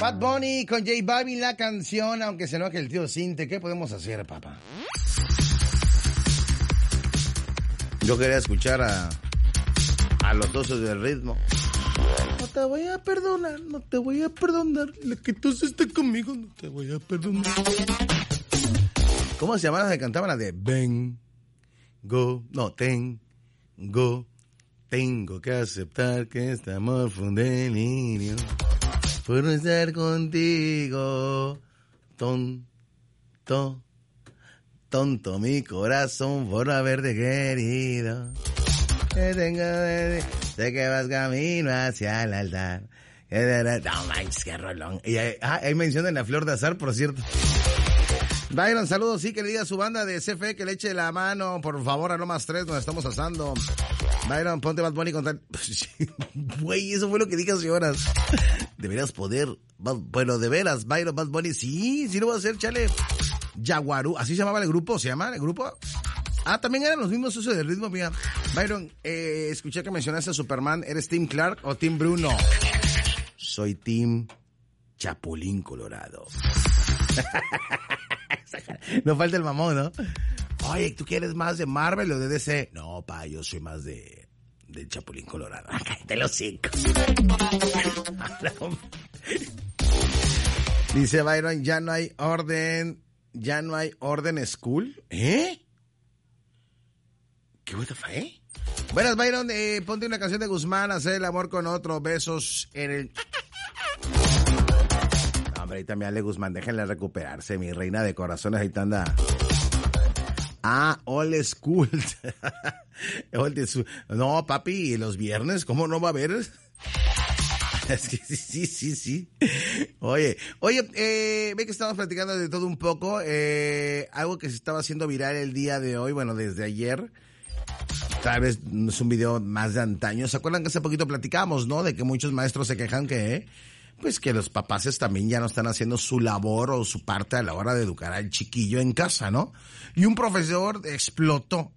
Bad Bunny con J Balvin, la canción, aunque se enoje el tío Cinte. ¿Qué podemos hacer, papá? Yo quería escuchar a los doces del ritmo. No te voy a perdonar, no te voy a perdonar. Lo que tú hiciste conmigo, no te voy a perdonar. ¿Cómo se llamaban las que cantaban las de ven, go, no, tengo que aceptar que este amor fue un delirio por no estar contigo, tonto mi corazón por no haberte querido. Sé que vas camino hacia el altar. No manches, qué rolón. Y hay mención en la flor de azar, por cierto. Byron, saludos, sí, que le diga a su banda de CFE que le eche la mano, por favor, a Lomas 3, donde estamos asando. Byron, ponte Bad Bunny con tal... Güey, eso fue lo que dije hace horas. Deberías poder... Bueno, de veras, Byron, Bad Bunny, sí lo voy a hacer, chale. Yaguarú, ¿así se llamaba el grupo? ¿Se llama el grupo? Ah, también eran los mismos usos del ritmo, mira. Byron, escuché que mencionaste a Superman. ¿Eres Team Clark o Team Bruno? Soy Team Chapulín Colorado. No falta el mamón, ¿no? Oye, ¿tú quieres más de Marvel o de DC? No, pa, yo soy más de Chapulín Colorado. Cállate los cinco. Dice Byron, ya no hay orden school. ¿Eh? ¿Qué what the fuck, Buenas, Byron, ponte una canción de Guzmán, hacer el amor con otro, besos en el... Hombre, ahí también Ale Guzmán, déjenle recuperarse, mi reina de corazones, ahí te anda. Ah, old school. No, papi, los viernes, ¿cómo no va a haber? Es que sí. Oye, ve que estamos platicando de todo un poco, algo que se estaba haciendo viral el día de hoy, bueno, desde ayer. Tal vez es un video más de antaño. ¿Se acuerdan que hace poquito platicamos, no? De que muchos maestros se quejan que los papás también ya no están haciendo su labor o su parte a la hora de educar al chiquillo en casa, ¿no? Y un profesor explotó,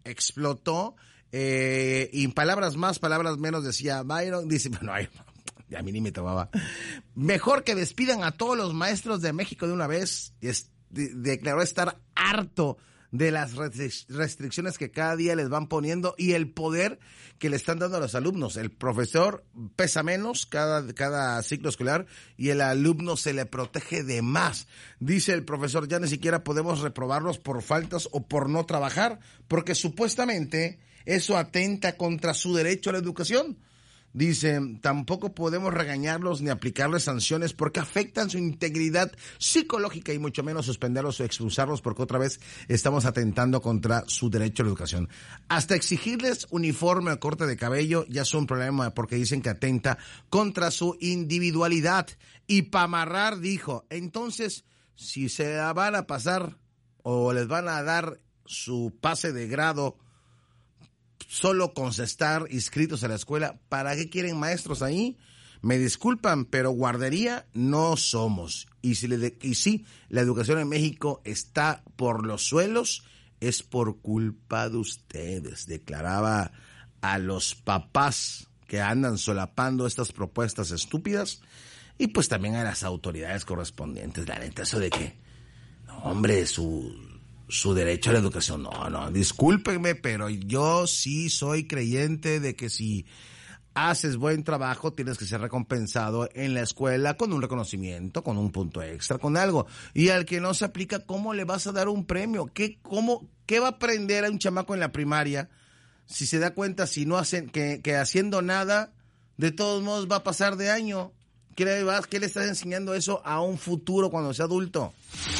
y palabras más, palabras menos decía Byron, dice, bueno, a mí ni me tomaba. Mejor que despidan a todos los maestros de México de una vez. Declaró estar harto de las restricciones que cada día les van poniendo y el poder que le están dando a los alumnos. El profesor pesa menos cada ciclo escolar y el alumno se le protege de más. Dice el profesor, ya ni siquiera podemos reprobarlos por faltas o por no trabajar, porque supuestamente eso atenta contra su derecho a la educación. Dice, tampoco podemos regañarlos ni aplicarles sanciones porque afectan su integridad psicológica y mucho menos suspenderlos o expulsarlos porque otra vez estamos atentando contra su derecho a la educación. Hasta exigirles uniforme o corte de cabello ya es un problema porque dicen que atenta contra su individualidad. Y para amarrar dijo, entonces, si se la van a pasar o les van a dar su pase de grado solo con estar inscritos a la escuela, ¿para qué quieren maestros ahí? Me disculpan, pero guardería no somos. Y sí, la educación en México está por los suelos, es por culpa de ustedes, declaraba a los papás que andan solapando estas propuestas estúpidas y pues también a las autoridades correspondientes. La neta, eso de que, no, hombre, su derecho a la educación. No, discúlpenme, pero yo sí soy creyente de que si haces buen trabajo tienes que ser recompensado en la escuela con un reconocimiento, con un punto extra, con algo. Y al que no se aplica, ¿cómo le vas a dar un premio? ¿Qué va a aprender a un chamaco en la primaria si se da cuenta si no hacen, que haciendo nada, de todos modos va a pasar de año? ¿Qué le estás enseñando eso a un futuro cuando sea adulto?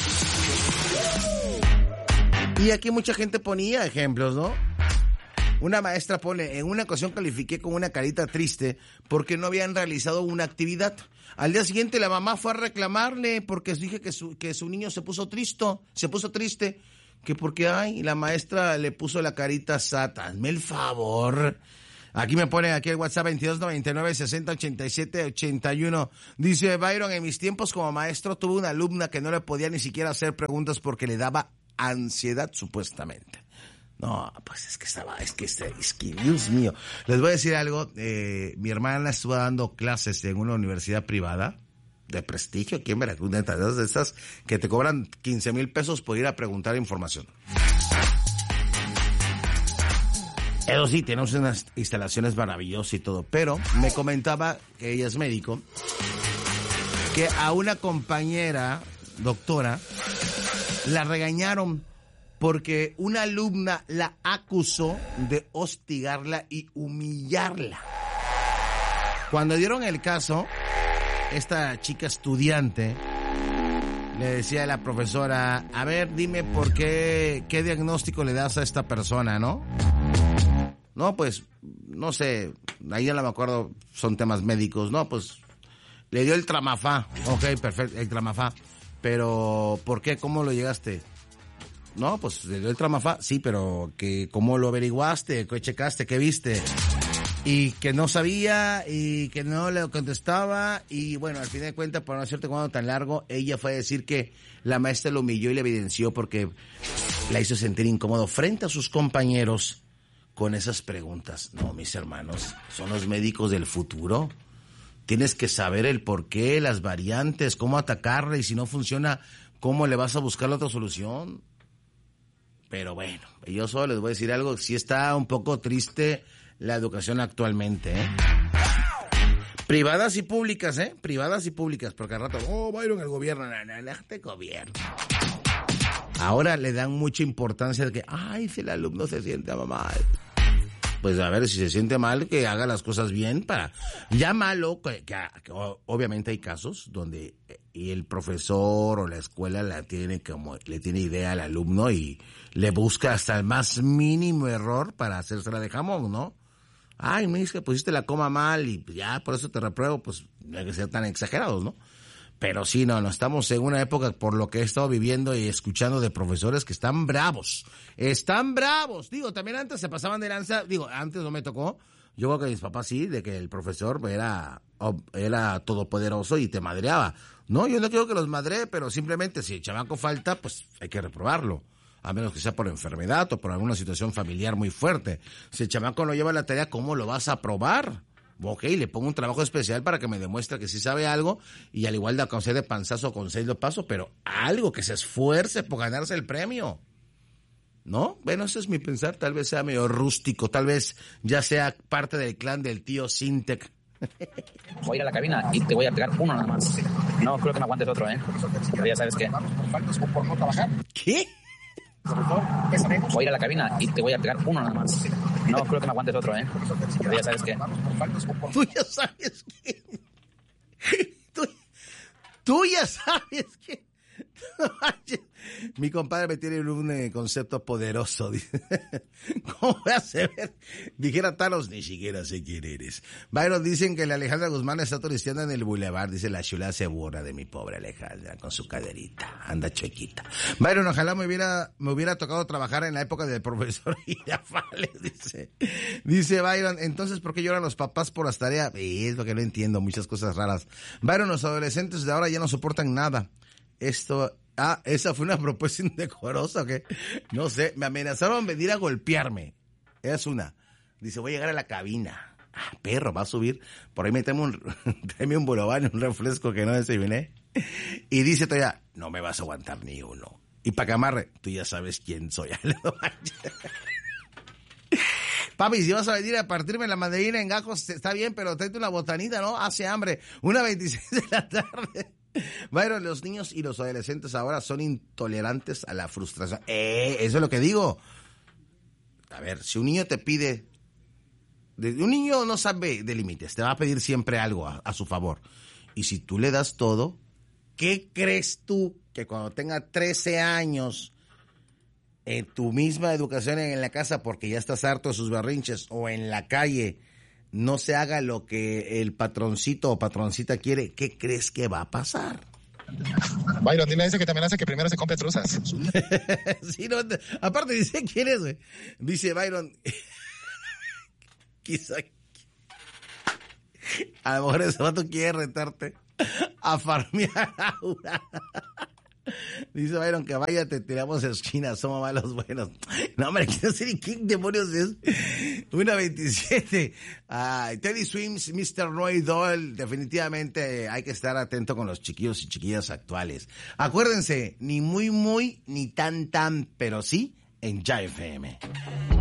Y aquí mucha gente ponía ejemplos, ¿no? Una maestra pone, en una ocasión califiqué con una carita triste porque no habían realizado una actividad. Al día siguiente la mamá fue a reclamarle porque dije que su niño se puso triste, que porque, la maestra le puso la carita sata. Hazme el favor. Aquí me pone aquí el WhatsApp 2299-6087-81. Dice Byron, en mis tiempos como maestro tuve una alumna que no le podía ni siquiera hacer preguntas porque le daba ansiedad supuestamente. No, pues es que Dios mío. Les voy a decir algo, mi hermana estuvo dando clases en una universidad privada de prestigio aquí en Veracruz, neta, de esas que te cobran 15,000 pesos por ir a preguntar información. Eso sí, tenemos unas instalaciones maravillosas y todo, pero me comentaba que ella es médico, que a una compañera doctora la regañaron porque una alumna la acusó de hostigarla y humillarla. Cuando dieron el caso, esta chica estudiante le decía a la profesora, a ver, dime por qué diagnóstico le das a esta persona, ¿no? No, pues, no sé, ahí ya no me acuerdo, son temas médicos, no, pues, le dio el Tramafá, ok, perfecto, el Tramafá, pero, ¿por qué? ¿Cómo lo llegaste? No, pues, le dio el Tramafá, sí, pero, ¿cómo lo averiguaste? ¿Qué checaste? ¿Qué viste? Y que no sabía, y que no le contestaba, y bueno, al fin de cuentas, por no hacerte cuando tan largo, ella fue a decir que la maestra lo humilló y le evidenció porque la hizo sentir incómodo frente a sus compañeros con esas preguntas. No, mis hermanos, son los médicos del futuro. Tienes que saber el porqué, las variantes, cómo atacarle, y si no funciona, cómo le vas a buscar la otra solución. Pero bueno, yo solo les voy a decir algo, sí está un poco triste la educación actualmente, ¿eh? Privadas y públicas, privadas y públicas, porque al rato, Byron, el gobierno, no, este gobierno. Ahora le dan mucha importancia de que, si el alumno se siente mal. Pues a ver, si se siente mal, que haga las cosas bien para... Ya malo, que obviamente hay casos donde el profesor o la escuela le tiene idea al alumno y le busca hasta el más mínimo error para hacérsela de jamón, ¿no? Me dice que pusiste la coma mal y ya por eso te repruebo, pues no hay que ser tan exagerados, ¿no? Pero sí, no, estamos en una época, por lo que he estado viviendo y escuchando de profesores que están bravos. Digo, también antes se pasaban de lanza, antes no me tocó, yo creo que mis papás sí, de que el profesor era todopoderoso y te madreaba. No, yo no quiero que los madree, pero simplemente si el chamaco falta, pues hay que reprobarlo. A menos que sea por enfermedad o por alguna situación familiar muy fuerte. Si el chamaco no lleva la tarea, ¿cómo lo vas a probar? Ok, le pongo un trabajo especial para que me demuestre que sí sabe algo, y al igual de con 6 de panzazo o con 6 de paso, pero algo que se esfuerce por ganarse el premio. ¿No? Bueno, ese es mi pensar, tal vez sea medio rústico, tal vez ya sea parte del clan del tío Sintec. Voy a ir a la cabina y te voy a pegar uno nada más. No, creo que me aguantes otro, Pero ya sabes qué. ¿Por no trabajar? ¿Qué? Voy a ir a la cabina y te voy a pegar uno nada más. No, creo que me aguantes otro, Pero ya sabes qué. Tú ya sabes qué. Tú ya sabes qué. Mi compadre me tiene un concepto poderoso. ¿Cómo voy a saber? Dijera Thanos, ni siquiera sé quién eres. Byron, dicen que la Alejandra Guzmán está turisteando en el Boulevard. Dice, la chula se burla de mi pobre Alejandra con su caderita. Anda chuequita. Byron, ojalá me hubiera tocado trabajar en la época del profesor Girafales, dice Byron. Entonces, ¿por qué lloran los papás por las tareas? Es lo que no entiendo, muchas cosas raras. Byron, los adolescentes de ahora ya no soportan nada. Esa fue una propuesta indecorosa, ¿o qué? No sé, me amenazaron venir a golpearme. Es una. Dice, voy a llegar a la cabina. Perro, va a subir. Por ahí me tráeme un bolobán, un refresco que no desayuné. Y dice todavía, no me vas a aguantar ni uno. Y para que amarre, tú ya sabes quién soy. Papi, si vas a venir a partirme la mandarina en gajos, está bien, pero tráete una botanita, ¿no? Hace hambre. 1:26 de la tarde. Byron, los niños y los adolescentes ahora son intolerantes a la frustración. Eso es lo que digo. A ver, si un niño te pide... Un niño no sabe de límites, te va a pedir siempre algo a su favor. Y si tú le das todo, ¿qué crees tú que cuando tenga 13 años, en tu misma educación en la casa, porque ya estás harto de sus berrinches, o en la calle, no se haga lo que el patroncito o patroncita quiere? ¿Qué crees que va a pasar? Byron, dile a ese que también hace que primero se compre truzas. Sí, no, aparte dice quién es, güey. Dice Byron, quizá a lo mejor ese vato quiere retarte a farmear aura. Dice Byron que vaya, te tiramos esquinas, somos malos buenos. No, hombre, no sé ni qué demonios es. 1:27. Teddy Swims, Mr. Roy Doyle. Definitivamente hay que estar atento con los chiquillos y chiquillas actuales. Acuérdense, ni muy, muy, ni tan, tan, pero sí en Ya FM.